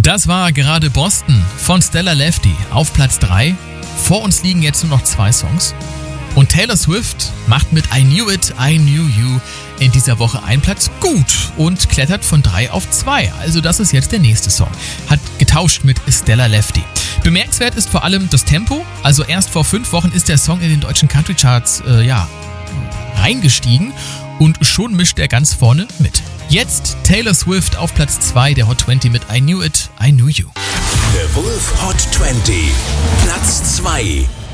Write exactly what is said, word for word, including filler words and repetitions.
Das war gerade Boston von Stella Lefty auf Platz drei. Vor uns liegen jetzt nur noch zwei Songs. Und Taylor Swift macht mit I Knew It, I Knew You in dieser Woche einen Platz gut und klettert von drei auf zwei. Also das ist jetzt der nächste Song. Hat getauscht mit Stella Lefty. Bemerkenswert ist vor allem das Tempo. Also erst vor fünf Wochen ist der Song in den deutschen Country Charts äh, ja, reingestiegen und schon mischt er ganz vorne mit. Jetzt Taylor Swift auf Platz zwei der Hot zwanzig mit I Knew It, I Knew You. The Wolf Hot zwanzig, Platz zwei.